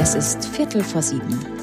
Es ist 6:15.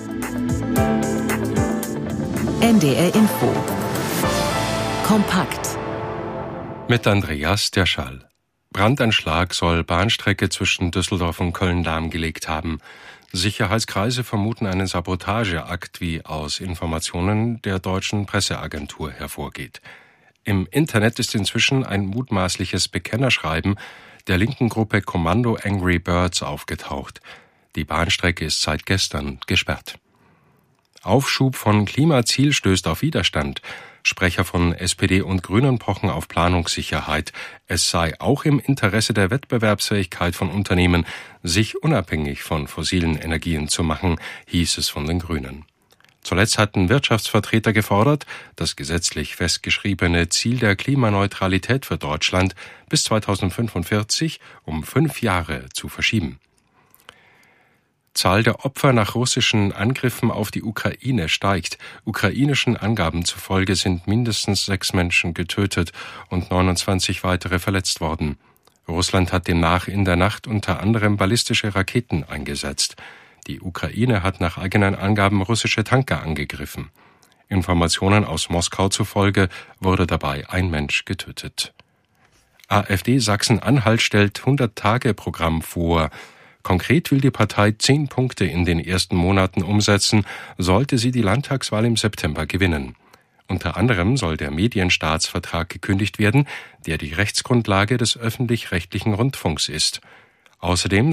NDR Info. Kompakt. Mit Andreas Derschall. Brandanschlag soll Bahnstrecke zwischen Düsseldorf und Köln lahmgelegt haben. Sicherheitskreise vermuten einen Sabotageakt, wie aus Informationen der deutschen Presseagentur hervorgeht. Im Internet ist inzwischen ein mutmaßliches Bekennerschreiben der linken Gruppe Kommando Angry Birds aufgetaucht. Die Bahnstrecke ist seit gestern gesperrt. Aufschub von Klimaziel stößt auf Widerstand. Sprecher von SPD und Grünen pochen auf Planungssicherheit. Es sei auch im Interesse der Wettbewerbsfähigkeit von Unternehmen, sich unabhängig von fossilen Energien zu machen, hieß es von den Grünen. Zuletzt hatten Wirtschaftsvertreter gefordert, das gesetzlich festgeschriebene Ziel der Klimaneutralität für Deutschland bis 2045 um 5 Jahre zu verschieben. Zahl der Opfer nach russischen Angriffen auf die Ukraine steigt. Ukrainischen Angaben zufolge sind mindestens 6 Menschen getötet und 29 weitere verletzt worden. Russland hat demnach in der Nacht unter anderem ballistische Raketen eingesetzt. Die Ukraine hat nach eigenen Angaben russische Tanker angegriffen. Informationen aus Moskau zufolge wurde dabei ein Mensch getötet. AfD Sachsen-Anhalt stellt 100-Tage-Programm vor. Konkret will die Partei 10 Punkte in den ersten Monaten umsetzen, sollte sie die Landtagswahl im September gewinnen. Unter anderem soll der Medienstaatsvertrag gekündigt werden, der die Rechtsgrundlage des öffentlich-rechtlichen Rundfunks ist. Außerdem